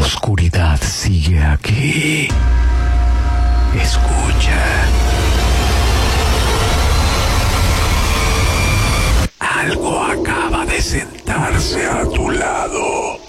oscuridad sigue aquí. Escucha. Algo acaba de sentarse a tu lado.